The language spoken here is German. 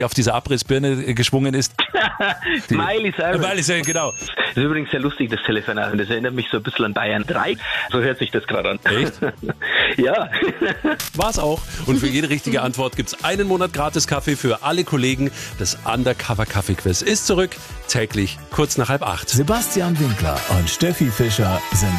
auf dieser Abrissbirne geschwungen ist. Miley Cyrus. Miley Cyrus, genau. Das ist übrigens sehr lustig, das Telefonat. Das erinnert mich so ein bisschen an Bayern 3. So hört sich das gerade an. Echt? Ja. War's auch. Und für jede richtige Antwort gibt's einen Monat gratis Kaffee für alle Kollegen. Das Undercover Kaffee Quiz ist zurück, täglich kurz nach 7:30. Sebastian Winkler und Steffi Fischer sind